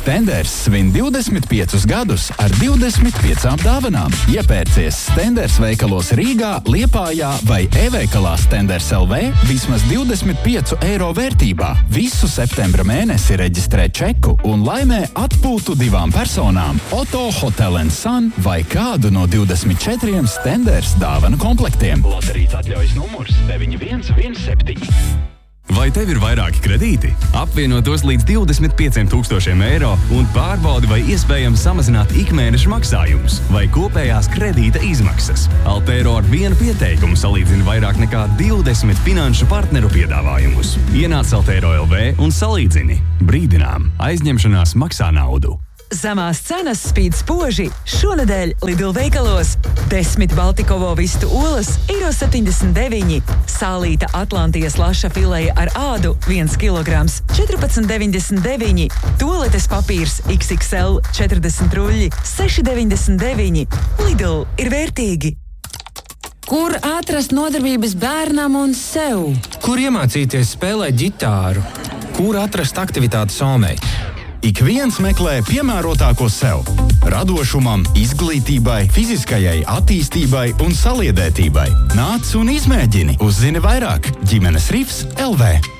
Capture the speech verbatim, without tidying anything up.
Stenders svin divdesmit piecus gadus ar divdesmit piecām dāvanām. Iepērcies Stenders veikalos Rīgā, Liepājā vai e-veikalā Stenders L V vismaz divdesmit piecu eiro vērtībā. Visu septembra mēnesi reģistrē čeku un laimē atpūtu divām personām – Otto Hotel and Sun vai kādu no divdesmit četriem Stenders dāvanu komplektiem. Loterijas atļaujas numurs deviņi viens viens septiņi. Vai tev ir vairāki kredīti? Apvieno tos līdz divdesmit pieciem tūkstošiem eiro un pārbaudi, vai iespējams samazināt ikmēneša maksājumus vai kopējās kredīta izmaksas. Altero ar vienu pieteikumu salīdzina vairāk nekā divdesmit finanšu partneru piedāvājumus. Ienāc Altero L V un salīdzini. Brīdinām, aizņemšanās maksā naudu. Zemās cenas spīd spoži. Šonedēļ Lidl veikalos desmit Baltikovo vistu olas eiro septiņdesmit deviņi, sālīta Atlantijas laša fileja ar ādu viens kilograms četrpadsmit deviņdesmit deviņi, toaletes papīrs X X L četrdesmit ruļļi seši deviņdesmit deviņi. Lidl ir vērtīgi. Kur atrast nodarbības bērnam un sev? Kur iemācīties spēlēt ģitāru? Kur atrast aktivitāti somei? Ik viens meklē piemērotāko sev – radošumam, izglītībai, fiziskajai attīstībai un saliedētībai. Nāc un izmēģini, uzzini vairāk. Ģimenes Rifs L V.